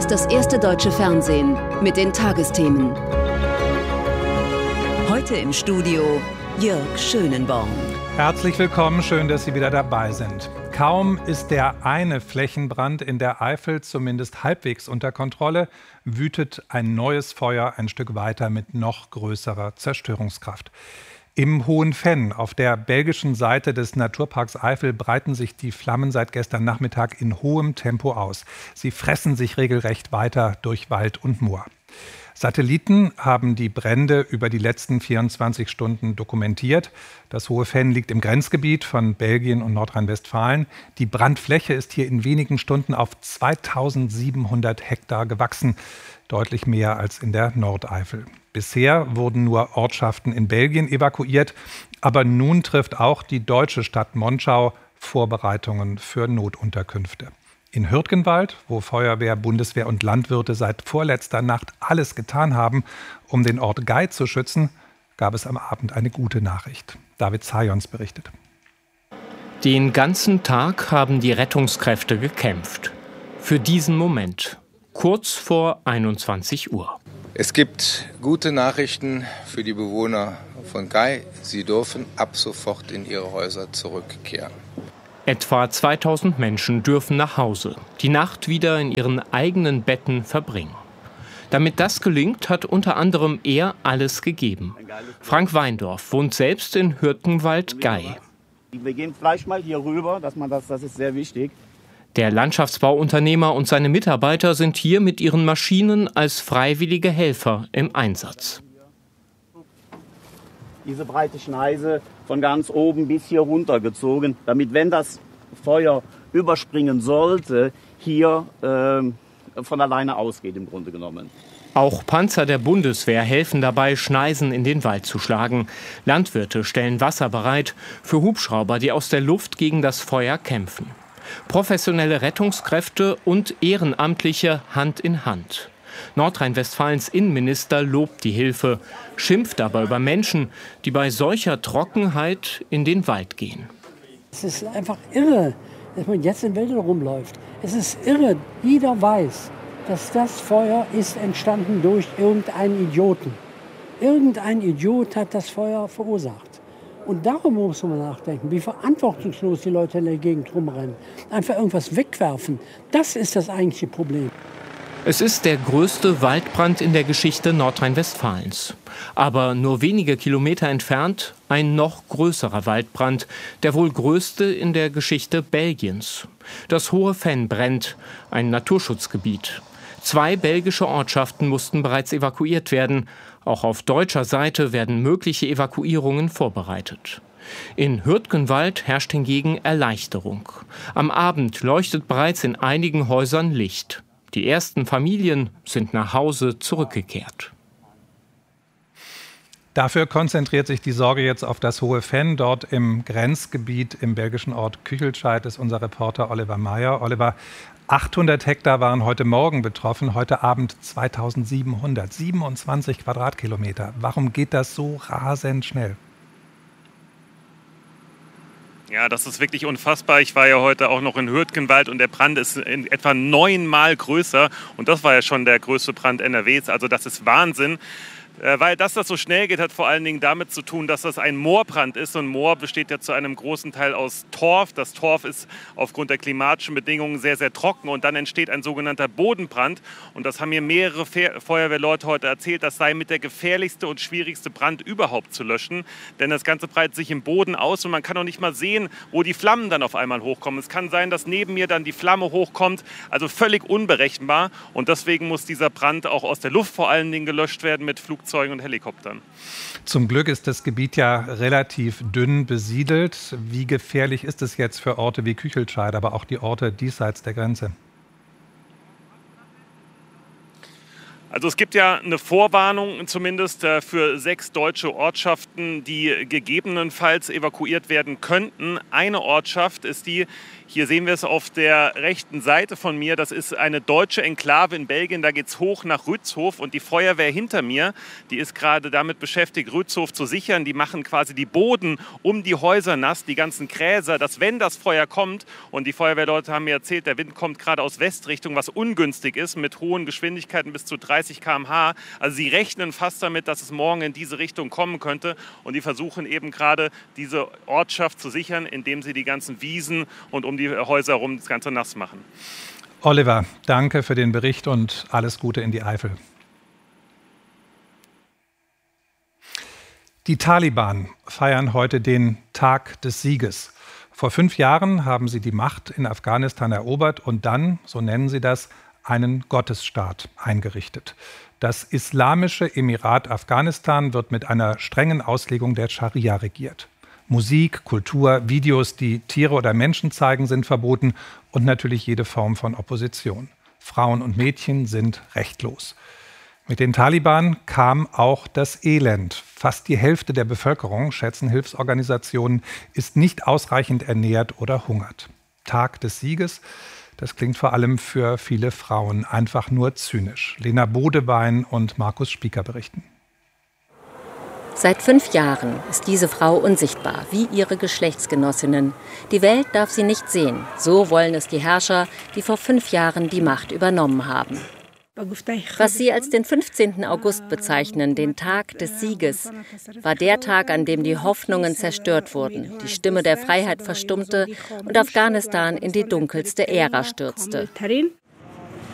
ist das erste deutsche Fernsehen mit den Tagesthemen. Heute im Studio Jörg Schönenborn. Herzlich willkommen, schön, dass Sie wieder dabei sind. Kaum ist der eine Flächenbrand in der Eifel zumindest halbwegs unter Kontrolle, wütet ein neues Feuer ein Stück weiter mit noch größerer Zerstörungskraft. Im Hohen Venn, auf der belgischen Seite des Naturparks Eifel, breiten sich die Flammen seit gestern Nachmittag in hohem Tempo aus. Sie fressen sich regelrecht weiter durch Wald und Moor. Satelliten haben die Brände über die letzten 24 Stunden dokumentiert. Das Hohe Venn liegt im Grenzgebiet von Belgien und Nordrhein-Westfalen. Die Brandfläche ist hier in wenigen Stunden auf 2700 Hektar gewachsen, deutlich mehr als in der Nordeifel. Bisher wurden nur Ortschaften in Belgien evakuiert, aber nun trifft auch die deutsche Stadt Monschau Vorbereitungen für Notunterkünfte. In Hürtgenwald, wo Feuerwehr, Bundeswehr und Landwirte seit vorletzter Nacht alles getan haben, um den Ort Gay zu schützen, gab es am Abend eine gute Nachricht. David Zajons berichtet. Den ganzen Tag haben die Rettungskräfte gekämpft. Für diesen Moment, kurz vor 21 Uhr. Es gibt gute Nachrichten für die Bewohner von Gay. Sie dürfen ab sofort in ihre Häuser zurückkehren. Etwa 2000 Menschen dürfen nach Hause, die Nacht wieder in ihren eigenen Betten verbringen. Damit das gelingt, hat unter anderem er alles gegeben. Frank Weindorf wohnt selbst in Hürtgenwald-Gay. Wir gehen gleich mal hier rüber, das ist sehr wichtig. Der Landschaftsbauunternehmer und seine Mitarbeiter sind hier mit ihren Maschinen als freiwillige Helfer im Einsatz. Diese breite Schneise von ganz oben bis hier runter gezogen, damit, wenn das Feuer überspringen sollte, hier von alleine ausgeht im Grunde genommen. Auch Panzer der Bundeswehr helfen dabei, Schneisen in den Wald zu schlagen. Landwirte stellen Wasser bereit für Hubschrauber, die aus der Luft gegen das Feuer kämpfen. Professionelle Rettungskräfte und Ehrenamtliche Hand in Hand. Nordrhein-Westfalens Innenminister lobt die Hilfe, schimpft aber über Menschen, die bei solcher Trockenheit in den Wald gehen. Es ist einfach irre, dass man jetzt in Wäldern rumläuft. Es ist irre, jeder weiß, dass das Feuer ist entstanden durch irgendeinen Idioten. Irgendein Idiot hat das Feuer verursacht. Und darum muss man nachdenken, wie verantwortungslos die Leute in der Gegend rumrennen. Einfach irgendwas wegwerfen, das ist das eigentliche Problem. Es ist der größte Waldbrand in der Geschichte Nordrhein-Westfalens. Aber nur wenige Kilometer entfernt ein noch größerer Waldbrand, der wohl größte in der Geschichte Belgiens. Das Hohe Venn brennt, ein Naturschutzgebiet. 2 belgische Ortschaften mussten bereits evakuiert werden. Auch auf deutscher Seite werden mögliche Evakuierungen vorbereitet. In Hürtgenwald herrscht hingegen Erleichterung. Am Abend leuchtet bereits in einigen Häusern Licht. Die ersten Familien sind nach Hause zurückgekehrt. Dafür konzentriert sich die Sorge jetzt auf das Hohe Venn. Dort im Grenzgebiet im belgischen Ort Küchelscheid ist unser Reporter Oliver Meyer. Oliver, 800 Hektar waren heute Morgen betroffen, heute Abend 2700, 27 Quadratkilometer. Warum geht das so rasend schnell? Ja, das ist wirklich unfassbar. Ich war ja heute auch noch in Hürtgenwald und der Brand ist in etwa 9-mal größer. Und das war ja schon der größte Brand NRWs. Also das ist Wahnsinn. Weil das so schnell geht, hat vor allen Dingen damit zu tun, dass das ein Moorbrand ist. Und Moor besteht ja zu einem großen Teil aus Torf. Das Torf ist aufgrund der klimatischen Bedingungen sehr, sehr trocken. Und dann entsteht ein sogenannter Bodenbrand. Und das haben mir mehrere Feuerwehrleute heute erzählt. Das sei mit der gefährlichste und schwierigste Brand überhaupt zu löschen. Denn das Ganze breitet sich im Boden aus und man kann auch nicht mal sehen, wo die Flammen dann auf einmal hochkommen. Es kann sein, dass neben mir dann die Flamme hochkommt. Also völlig unberechenbar. Und deswegen muss dieser Brand auch aus der Luft vor allen Dingen gelöscht werden mit Flugzeugen und Helikoptern. Zum Glück ist das Gebiet ja relativ dünn besiedelt. Wie gefährlich ist es jetzt für Orte wie Küchelscheid, aber auch die Orte diesseits der Grenze? Also es gibt ja eine Vorwarnung zumindest für 6 deutsche Ortschaften, die gegebenenfalls evakuiert werden könnten. Eine Ortschaft ist die Hier sehen wir es auf der rechten Seite von mir. Das ist eine deutsche Enklave in Belgien. Da geht es hoch nach Rützhof. Und die Feuerwehr hinter mir, die ist gerade damit beschäftigt, Rützhof zu sichern. Die machen quasi die Boden um die Häuser nass, die ganzen Gräser, dass wenn das Feuer kommt, und die Feuerwehrleute haben mir erzählt, der Wind kommt gerade aus Westrichtung, was ungünstig ist, mit hohen Geschwindigkeiten bis zu 30 km/h. Also sie rechnen fast damit, dass es morgen in diese Richtung kommen könnte. Und die versuchen eben gerade, diese Ortschaft zu sichern, indem sie die ganzen Wiesen und um die Häuser herum das Ganze nass machen. Oliver, danke für den Bericht und alles Gute in die Eifel. Die Taliban feiern heute den Tag des Sieges. Vor 5 Jahren haben sie die Macht in Afghanistan erobert und dann, so nennen sie das, einen Gottesstaat eingerichtet. Das Islamische Emirat Afghanistan wird mit einer strengen Auslegung der Scharia regiert. Musik, Kultur, Videos, die Tiere oder Menschen zeigen, sind verboten und natürlich jede Form von Opposition. Frauen und Mädchen sind rechtlos. Mit den Taliban kam auch das Elend. Fast die Hälfte der Bevölkerung, schätzen Hilfsorganisationen, ist nicht ausreichend ernährt oder hungert. Tag des Sieges, das klingt vor allem für viele Frauen einfach nur zynisch. Lena Bodebein und Markus Spieker berichten. Seit 5 Jahren ist diese Frau unsichtbar, wie ihre Geschlechtsgenossinnen. Die Welt darf sie nicht sehen. So wollen es die Herrscher, die vor 5 Jahren die Macht übernommen haben. Was sie als den 15. August bezeichnen, den Tag des Sieges, war der Tag, an dem die Hoffnungen zerstört wurden, die Stimme der Freiheit verstummte und Afghanistan in die dunkelste Ära stürzte.